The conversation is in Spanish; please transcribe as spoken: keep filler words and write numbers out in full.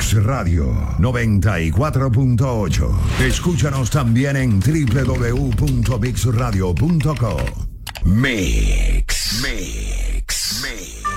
Mix Radio noventa y cuatro punto ocho. Escúchanos también en doble u doble u doble u punto mix radio punto com. Mix, Mix, Mix.